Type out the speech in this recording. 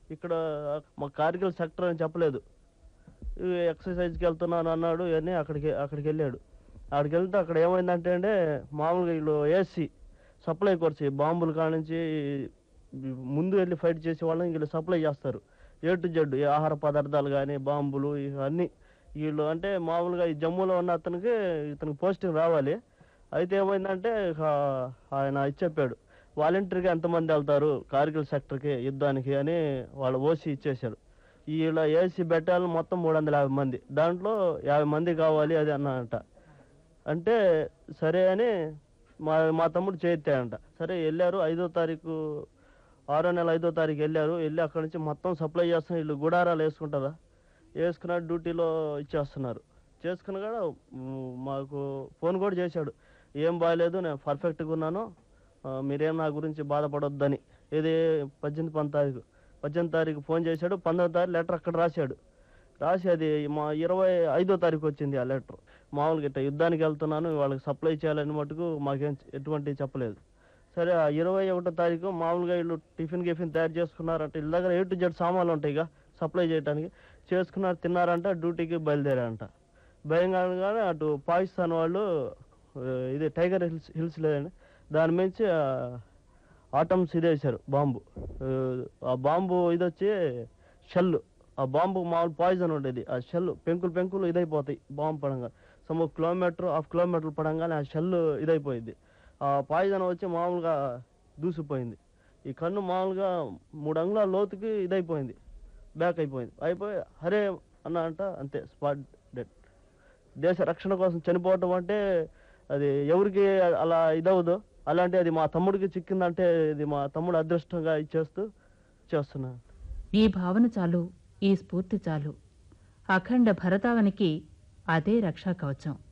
ఇక్కడ మా కార్గిల్ సెక్టర్ అని చెప్పలేదు. ఎక్సర్సైజ్కి వెళ్తున్నాను అన్నాడు అని అక్కడికి వెళ్ళాడు. అక్కడికి వెళ్తే అక్కడ ఏమైందంటే అండి, మామూలుగా వీళ్ళు ఏసీ సప్లై కొరిచి బాంబులు కానించి ముందు వెళ్ళి ఫైట్ చేసే వాళ్ళని వీళ్ళు సప్లై చేస్తారు. ఏ టు జెడ్ ఆహార పదార్థాలు కానీ బాంబులు ఇవన్నీ వీళ్ళు. అంటే మామూలుగా ఈ జమ్మూలో ఉన్న ఇతనికి పోస్టింగ్ రావాలి. అయితే ఏమైందంటే ఆయన చెప్పాడు, వాలంటీర్గా ఎంతమంది వెళ్తారు కార్గిల్ సెక్టర్కి యుద్ధానికి అని వాళ్ళు ఓసీ ఇచ్చేశాడు. ఇలా ఏసీ బెటాలు మొత్తం 350 మంది, దాంట్లో 50 మంది కావాలి అది అన్నాడంట. అంటే సరే అని మా తమ్ముడు చేయిస్తాడంట. సరే వెళ్ళారు. 6వ తారీఖు 6వ నెల 5వ తారీఖు వెళ్ళి అక్కడి నుంచి మొత్తం సప్లై చేస్తున్నారు. వీళ్ళు గుడారాలు వేసుకుంటారా, వేసుకున్నారు, డ్యూటీలో ఇచ్చేస్తున్నారు. చేసుకుని కూడా మాకు ఫోన్ కూడా చేశాడు, ఏం బాగాలేదు, నేను పర్ఫెక్ట్గా ఉన్నాను, మీరేం నా గురించి బాధపడొద్దని. ఇది 18 తారీఖు ఫోన్ చేశాడు. 19వ తారీఖు లెటర్ అక్కడ రాసి అది మా 25వ తారీఖు వచ్చింది ఆ లెటర్. మామూలుగా ఇట్లా యుద్ధానికి వెళ్తున్నాను, వాళ్ళకి సప్లై చేయాలని మటుకు మాకేం ఎటువంటి చెప్పలేదు. సరే ఆ 21వ తారీఖు మామూలుగా వీళ్ళు టిఫిన్ తయారు చేసుకున్నారంట. వీళ్ళ దగ్గర ఏ టు జెడ్ సామాన్లు ఉంటాయి ఇక సప్లై చేయడానికి. చేసుకున్నారు, తిన్నారంట, డ్యూటీకి బయలుదేరారంట. భయంగానే అటు పాకిస్తాన్ వాళ్ళు ఇది టైగర్ హిల్స్ లేదండి, దాని మించి ఆటమ్స్ ఇదేశారు బాంబు. ఆ బాంబు ఇది వచ్చి షెల్. ఆ బాంబు మామూలు పాయిజన్ ఉండేది. ఆ షెల్ పెంకులు ఇదైపోతాయి బాంబు పడంగా. సమ్ హాఫ్ కిలోమీటర్ పడంగానే ఆ షెల్ ఇదైపోయింది. ఆ పాయిజన్ వచ్చి మామూలుగా దూసిపోయింది. ఈ కన్ను మామూలుగా 3 అంగుళాల లోతుకి ఇదైపోయింది, బ్యాక్ అయిపోయి హరే అన్న అంట, అంతే స్పాట్ డెడ్. దేశ రక్షణ కోసం చనిపోవటం అంటే అది ఎవరికి అలా ఇదవదు. అలాంటి అది మా తమ్ముడికి చిక్కిందంటే ఇది మా తమ్ముడు అదృష్టంగా చేస్తున్నా. ఈ భావన చాలు, ఈ స్ఫూర్తి చాలు. అఖండ భరతావనికి అదే రక్షా కవచం.